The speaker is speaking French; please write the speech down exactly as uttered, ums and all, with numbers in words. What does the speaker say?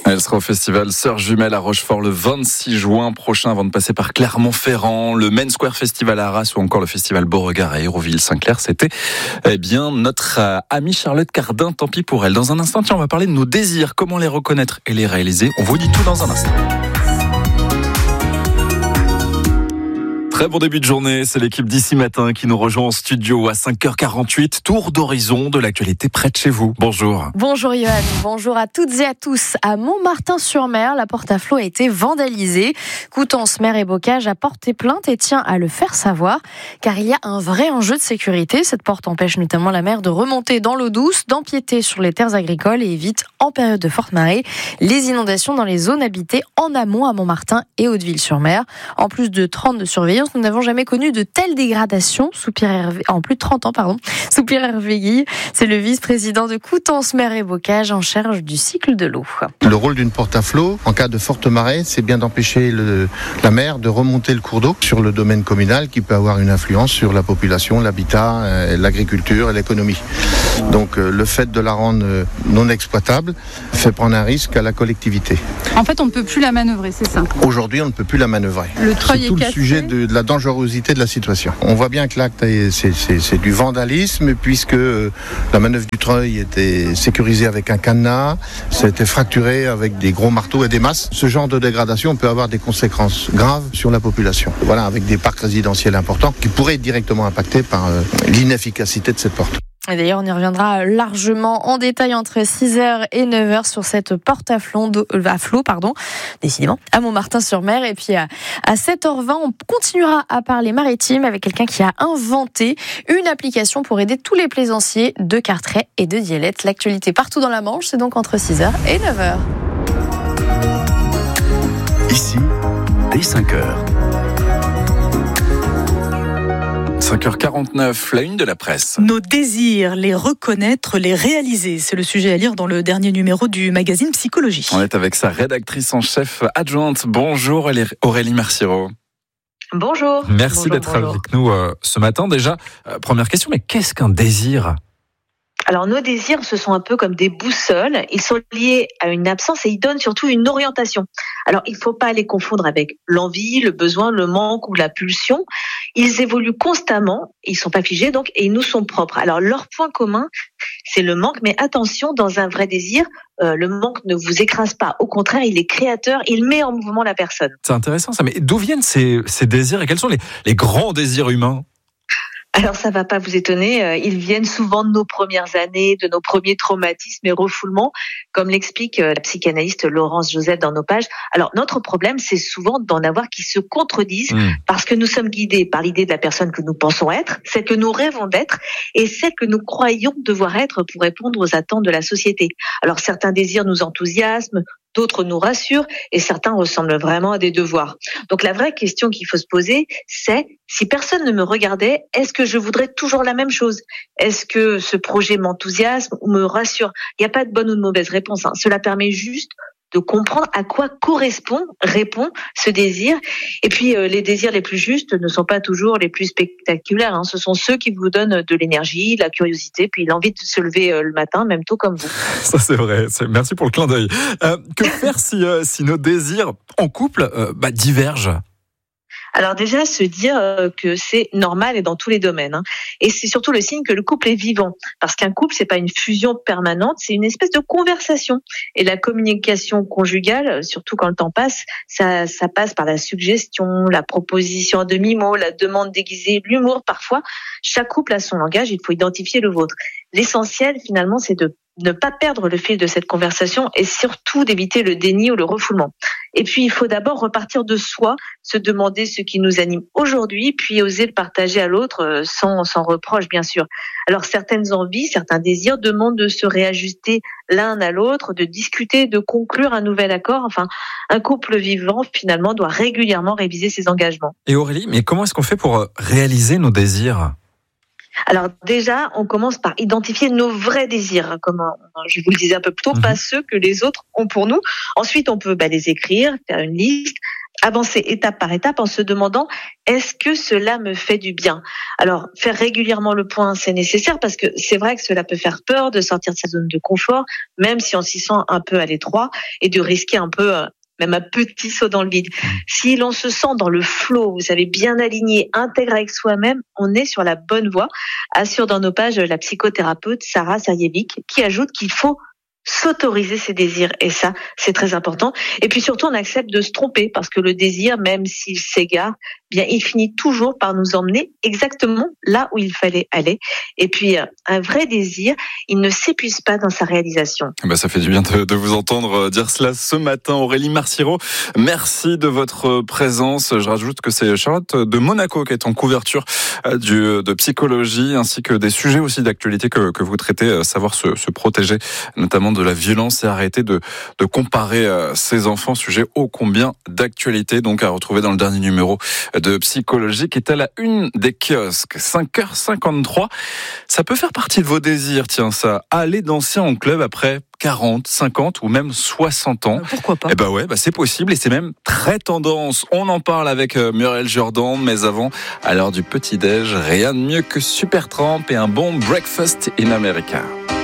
Elle sera au festival Sœurs Jumelles à Rochefort le vingt-six juin prochain avant de passer par Clermont-Ferrand, le Main Square Festival à Arras ou encore le festival Beauregard à Hérouville-Saint-Clair. C'était eh bien notre euh, amie Charlotte Cardin, tant pis pour elle. Dans un instant, tiens, on va parler de nos désirs, comment les reconnaître et les réaliser. On vous dit tout dans un instant. Très bon début de journée, c'est l'équipe d'ici matin qui nous rejoint en studio à cinq heures quarante-huit. Tour d'horizon de l'actualité près de chez vous. Bonjour. Bonjour Johan, bonjour à toutes et à tous. À Montmartin-sur-Mer, la porte à flot a été vandalisée. Coutances, Mer et Bocage a porté plainte et tient à le faire savoir, car il y a un vrai enjeu de sécurité. Cette porte empêche notamment la mer de remonter dans l'eau douce, d'empiéter sur les terres agricoles et évite, en période de forte marée, les inondations dans les zones habitées en amont à Montmartin et Hauteville-sur-Mer. En plus de trente de surveillance, nous n'avons jamais connu de telle dégradation, soupire Hervé, en plus de trente ans, pardon. Soupire Hervé Guy, c'est le vice-président de Coutances, Mer et Bocage en charge du cycle de l'eau. Le rôle d'une porte à flot, en cas de forte marée, c'est bien d'empêcher le, la mer de remonter le cours d'eau sur le domaine communal qui peut avoir une influence sur la population, l'habitat, euh, l'agriculture et l'économie. Donc euh, le fait de la rendre euh, non exploitable fait prendre un risque à la collectivité. En fait, on ne peut plus la manœuvrer, c'est ça? Aujourd'hui, on ne peut plus la manœuvrer. Le treuil c'est tout est le cassé. sujet de, de la dangerosité de la situation. On voit bien que l'acte, est, c'est, c'est, c'est du vandalisme puisque euh, la manœuvre du treuil était sécurisée avec un cadenas, ça a été fracturé avec des gros marteaux et des masses. Ce genre de dégradation peut avoir des conséquences graves sur la population. Voilà, avec des parcs résidentiels importants qui pourraient être directement impactés par euh, l'inefficacité de cette porte. Et d'ailleurs, on y reviendra largement en détail entre six heures et neuf heures sur cette porte à flot, à flot pardon, décidément, à Montmartin-sur-Mer. Et puis à, à sept heures vingt, on continuera à parler maritime avec quelqu'un qui a inventé une application pour aider tous les plaisanciers de Carteret et de Dielette. L'actualité partout dans la Manche, c'est donc entre six heures et neuf heures. Ici, dès cinq heures. cinq heures quarante-neuf, la une de la presse. Nos désirs, les reconnaître, les réaliser. C'est le sujet à lire dans le dernier numéro du magazine Psychologie. On est avec sa rédactrice en chef adjointe. Bonjour Aurélie Merciero. Bonjour. Merci bonjour, d'être bonjour. avec nous euh, ce matin. Déjà, euh, première question, mais qu'est-ce qu'un désir ? Alors, nos désirs, ce sont un peu comme des boussoles. Ils sont liés à une absence et ils donnent surtout une orientation. Alors, il ne faut pas les confondre avec l'envie, le besoin, le manque ou la pulsion. Ils évoluent constamment, ils ne sont pas figés donc, et ils nous sont propres. Alors, leur point commun, c'est le manque. Mais attention, dans un vrai désir, euh, le manque ne vous écrase pas. Au contraire, il est créateur, il met en mouvement la personne. C'est intéressant ça, mais d'où viennent ces, ces désirs et quels sont les, les grands désirs humains ? Alors ça va pas vous étonner, ils viennent souvent de nos premières années, de nos premiers traumatismes et refoulements, comme l'explique la psychanalyste Laurence Joseph dans nos pages. Alors notre problème, c'est souvent d'en avoir qui se contredisent mmh. parce que nous sommes guidés par l'idée de la personne que nous pensons être, celle que nous rêvons d'être et celle que nous croyons devoir être pour répondre aux attentes de la société. Alors certains désirs nous enthousiasment, d'autres nous rassurent et certains ressemblent vraiment à des devoirs. Donc la vraie question qu'il faut se poser, c'est si personne ne me regardait, est-ce que je voudrais toujours la même chose ? Est-ce que ce projet m'enthousiasme ou me rassure ? Il n'y a pas de bonne ou de mauvaise réponse. Hein. Cela permet juste de comprendre à quoi correspond, répond ce désir. Et puis, euh, les désirs les plus justes ne sont pas toujours les plus spectaculaires. Hein. Ce sont ceux qui vous donnent de l'énergie, de la curiosité, puis l'envie de se lever euh, le matin, même tôt comme vous. Ça, c'est vrai. C'est... Merci pour le clin d'œil. Euh, que faire si, euh, si nos désirs en couple euh, bah, divergent ? Alors déjà, se dire que c'est normal et dans tous les domaines. Hein. Et c'est surtout le signe que le couple est vivant. Parce qu'un couple, c'est pas une fusion permanente, c'est une espèce de conversation. Et la communication conjugale, surtout quand le temps passe, ça, ça passe par la suggestion, la proposition à demi-mot, la demande déguisée, l'humour parfois. Chaque couple a son langage, il faut identifier le vôtre. L'essentiel, finalement, c'est de ne pas perdre le fil de cette conversation et surtout d'éviter le déni ou le refoulement. Et puis, il faut d'abord repartir de soi, se demander ce qui nous anime aujourd'hui, puis oser le partager à l'autre sans, sans reproche, bien sûr. Alors, certaines envies, certains désirs demandent de se réajuster l'un à l'autre, de discuter, de conclure un nouvel accord. Enfin, un couple vivant, finalement, doit régulièrement réviser ses engagements. Et Aurélie, mais comment est-ce qu'on fait pour réaliser nos désirs ? Alors déjà, on commence par identifier nos vrais désirs, comme je vous le disais un peu plus tôt, mmh. pas ceux que les autres ont pour nous. Ensuite, on peut bah, les écrire, faire une liste. avancer étape par étape en se demandant est-ce que cela me fait du bien ? Alors, faire régulièrement le point, c'est nécessaire parce que c'est vrai que cela peut faire peur de sortir de sa zone de confort, même si on s'y sent un peu à l'étroit, et de risquer un peu, même un petit saut dans le vide. Si l'on se sent dans le flow, vous savez, bien aligné, intègre avec soi-même, on est sur la bonne voie, assure dans nos pages la psychothérapeute Sarah Serjevic, qui ajoute qu'il faut s'autoriser ses désirs, et ça, c'est très important. Et puis surtout, on accepte de se tromper, parce que le désir, même s'il s'égare, bien, il finit toujours par nous emmener exactement là où il fallait aller. Et puis, un vrai désir, il ne s'épuise pas dans sa réalisation. Bah, ça fait du bien de, de vous entendre dire cela ce matin. Aurélie Marciro, merci de votre présence. Je rajoute que c'est Charlotte de Monaco qui est en couverture du, de psychologie, ainsi que des sujets aussi d'actualité que, que vous traitez, savoir se, se protéger, notamment de la violence, et arrêter de, de comparer ses enfants, sujet ô combien d'actualité, donc à retrouver dans le dernier numéro de Psychologie qui est à la une des kiosques. cinq heures cinquante-trois. Ça peut faire partie de vos désirs, tiens, ça. Aller danser en club après quarante, cinquante ou même soixante ans. Pourquoi pas ? Eh ben ouais, bah c'est possible et c'est même très tendance. On en parle avec Muriel Jordan, mais avant, à l'heure du petit-déj, rien de mieux que Supertramp et un bon breakfast in America.